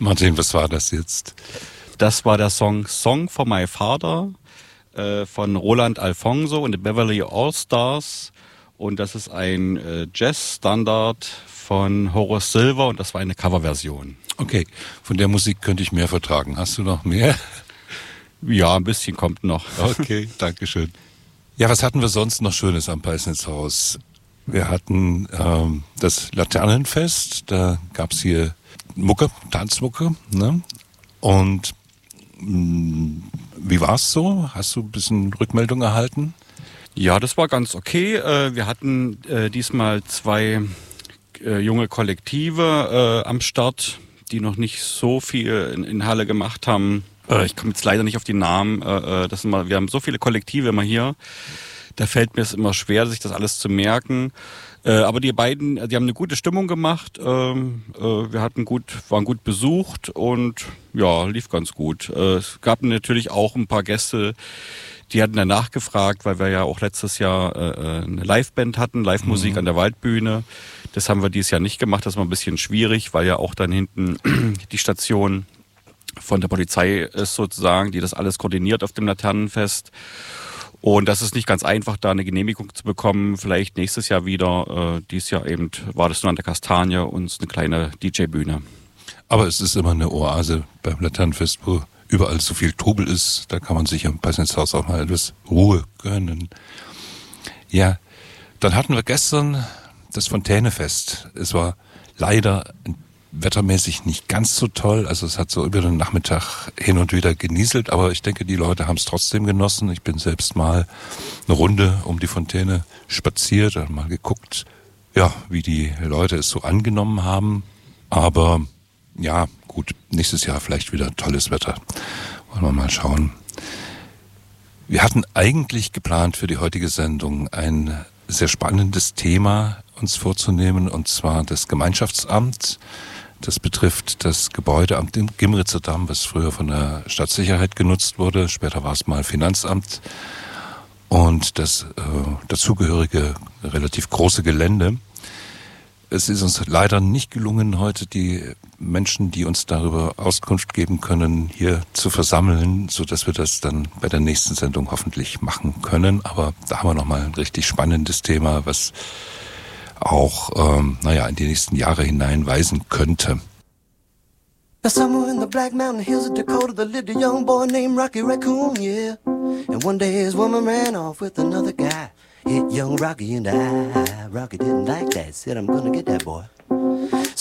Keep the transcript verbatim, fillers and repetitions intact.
Martin, was war das jetzt? Das war der Song Song for My Father äh, von Roland Alfonso und den Beverly All-Stars. Und das ist ein äh, Jazz-Standard von Horace Silver und das war eine Coverversion. Okay, von der Musik könnte ich mehr vertragen. Hast du noch mehr? Ja, ein bisschen kommt noch. Okay, danke schön. Ja, was hatten wir sonst noch Schönes am Peißnitzhaus? Wir hatten ähm, das Laternenfest, da gab's hier Mucke, Tanzmucke, ne? Und mh, wie war's so? Hast du ein bisschen Rückmeldung erhalten? Ja, das war ganz okay. Äh, wir hatten äh, diesmal zwei äh, junge Kollektive äh, am Start, die noch nicht so viel in, in Halle gemacht haben. Äh, ich komme jetzt leider nicht auf die Namen. Äh, das sind mal, wir haben so viele Kollektive immer hier. Da fällt mir es immer schwer, sich das alles zu merken. Äh, aber die beiden, die haben eine gute Stimmung gemacht. Ähm, äh, wir hatten gut, waren gut besucht und ja, lief ganz gut. Äh, es gab natürlich auch ein paar Gäste, die hatten danach gefragt, weil wir ja auch letztes Jahr äh, eine Liveband hatten, Live-Musik mhm. an der Waldbühne. Das haben wir dieses Jahr nicht gemacht. Das war ein bisschen schwierig, weil ja auch dann hinten die Station von der Polizei ist sozusagen, die das alles koordiniert auf dem Laternenfest. Und das ist nicht ganz einfach, da eine Genehmigung zu bekommen. Vielleicht nächstes Jahr wieder. Äh, dieses Jahr eben war das nur an der Kastanie und eine kleine D J-Bühne. Aber es ist immer eine Oase beim Laternenfest, wo überall so viel Trubel ist. Da kann man sich im Peißnitzhaus auch mal etwas Ruhe gönnen. Ja, dann hatten wir gestern das Fontänefest. Es war leider wettermäßig nicht ganz so toll. Also es hat so über den Nachmittag hin und wieder genieselt, aber ich denke, die Leute haben es trotzdem genossen. Ich bin selbst mal eine Runde um die Fontäne spaziert und mal geguckt, ja, wie die Leute es so angenommen haben. Aber ja, gut, nächstes Jahr vielleicht wieder tolles Wetter. Wollen wir mal schauen. Wir hatten eigentlich geplant für die heutige Sendung ein sehr spannendes Thema uns vorzunehmen, und zwar das Gemeinschaftsamt. Das betrifft das Gebäude am Gimritzer Damm, was früher von der Stadtsicherheit genutzt wurde. Später war es mal Finanzamt. Und das äh, dazugehörige relativ große Gelände. Es ist uns leider nicht gelungen, heute die Menschen, die uns darüber Auskunft geben können, hier zu versammeln, so dass wir das dann bei der nächsten Sendung hoffentlich machen können. Aber da haben wir nochmal ein richtig spannendes Thema, was auch, ähm, naja, in die nächsten Jahre hineinweisen könnte. Somewhere in the Black Mountain Hills of Dakota, there lived a young boy named Rocky Raccoon, yeah. And one day his woman ran off with another guy. Hit young Rocky in the eye. Rocky didn't like that, said, I'm gonna get that boy.